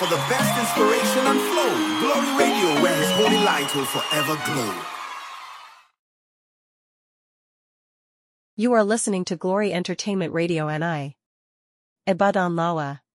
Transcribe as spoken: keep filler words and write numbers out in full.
for the best inspiration and flow. Glory Radio, where his holy light will forever glow. You are listening to Glory Entertainment Radio N I. Ibadan Lawa.